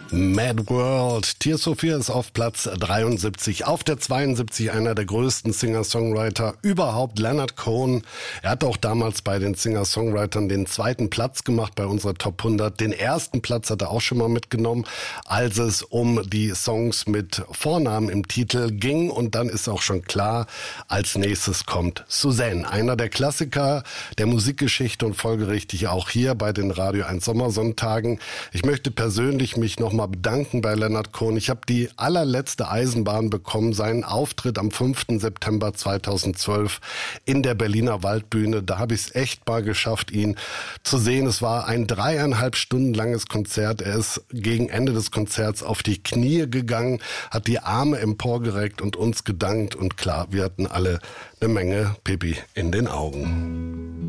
Mad World. Tears for Fears auf Platz 73. Auf der 72 einer der größten Singer-Songwriter überhaupt, Leonard Cohen. Er hat auch damals bei den Singer-Songwritern den zweiten Platz gemacht bei unserer Top 100. Den ersten Platz hat er auch schon mal mitgenommen, als es um die Songs mit Vornamen im Titel ging. Und dann ist auch schon klar, als nächstes kommt Suzanne. Einer der Klassiker der Musikgeschichte und folgerichtig auch hier bei den Radio 1 Sommersonntagen. Ich möchte persönlich mich noch mal bedanken bei Leonard Cohen. Ich habe die allerletzte Eisenbahn bekommen, seinen Auftritt am 5. September 2012 in der Berliner Waldbühne. Da habe ich es echt mal geschafft, ihn zu sehen. Es war ein 3,5 Stunden langes Konzert. Er ist gegen Ende des Konzerts auf die Knie gegangen, hat die Arme emporgereckt und uns gedankt. Und klar, wir hatten alle eine Menge Pipi in den Augen.